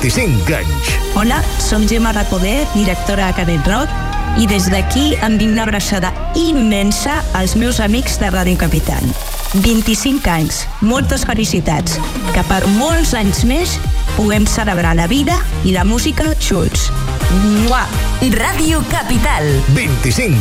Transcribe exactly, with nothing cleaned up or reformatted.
vint-i-cinc anys. Hola, som Gemma Recoder, directora de Canet Rock, i des d'aquí envio una abraçada immensa als meus amics de Ràdio Capital. vint-i-cinc anys, moltes felicitats, que per molts anys més puguem celebrar la vida i la música junts. Mua! Ràdio Capital. vint-i-cinc